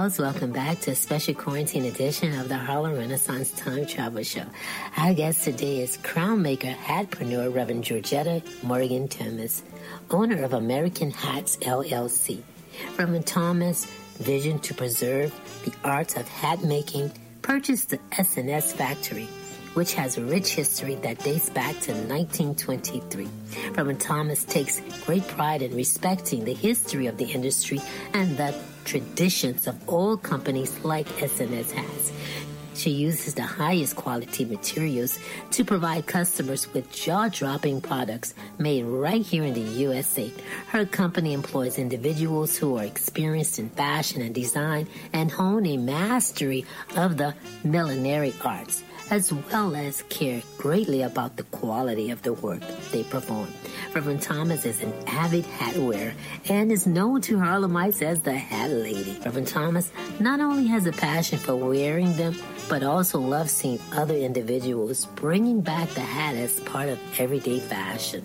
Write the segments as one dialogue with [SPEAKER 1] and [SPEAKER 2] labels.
[SPEAKER 1] house. Welcome back to a special quarantine edition of the Harlem Renaissance Time Travel Show. Our guest today is crown maker, hatpreneur, Reverend Georgetta Morgan Thomas, owner of American Hats, LLC. Reverend Thomas' vision to preserve the arts of hat making purchased the S&S factory, which has a rich history that dates back to 1923. Reverend Thomas takes great pride in respecting the history of the industry and the traditions of old companies like S&S Hats. She uses the highest quality materials to provide customers with jaw-dropping products made right here in the USA. Her company employs individuals who are experienced in fashion and design and hone a mastery of the millinery arts, as well as care greatly about the quality of the work they perform. Reverend Thomas is an avid hat wearer and is known to Harlemites as the Hat Lady. Reverend Thomas not only has a passion for wearing them, but also loves seeing other individuals bringing back the hat as part of everyday fashion.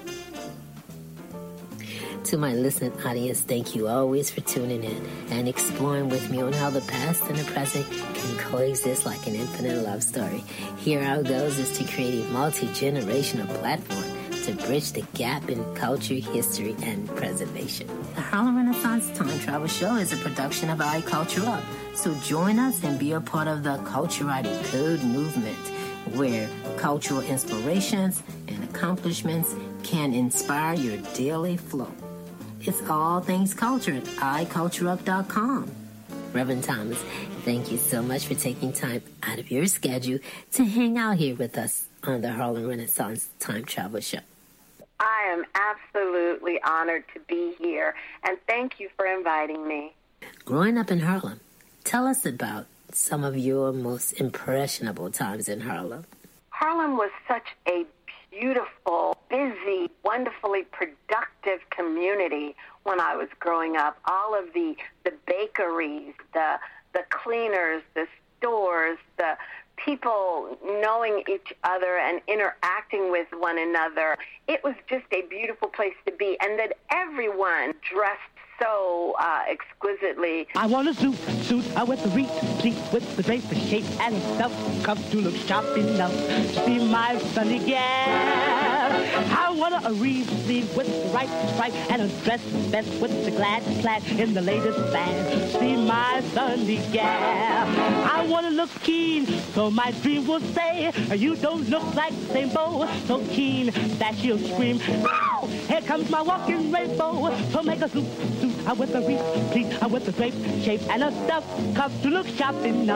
[SPEAKER 1] To my listening audience, thank you always for tuning in and exploring with me on how the past and the present can coexist like an infinite love story. Here our goal is to create a multi-generational platform to bridge the gap in culture, history, and preservation. The Harlem Renaissance Time Travel Show is a production of iCulture Up. So join us and be a part of the Culturati Code movement, where cultural inspirations and accomplishments can inspire your daily flow. It's all things culture at iCultureUp.com. Reverend Thomas, thank you so much for taking time out of your schedule to hang out here with us on the Harlem Renaissance Time Travel Show.
[SPEAKER 2] I am absolutely honored to be here, and thank you for inviting me.
[SPEAKER 1] Growing up in Harlem, tell us about some of your most impressionable times in Harlem.
[SPEAKER 2] Harlem was such a beautiful, busy, wonderfully productive community when I was growing up. All of the bakeries, the cleaners, the stores, the people knowing each other and interacting with one another. It was just a beautiful place to be, and that everyone dressed so exquisitely.
[SPEAKER 3] I want a suit with the replete with the draper shape and stuff, cuff to look sharp enough to see my sunny gal. I want a reeve sleeve with the right stripe and a dress vest with the glad plaid in the latest fad. See my sunny gal. I want to look keen, so my dream will say, you don't look like the same beau, so keen that she'll scream, ow! Here comes my walking rainbow. So make a suit with a replete with the drape shape and a stuff cuff to look sharp enough.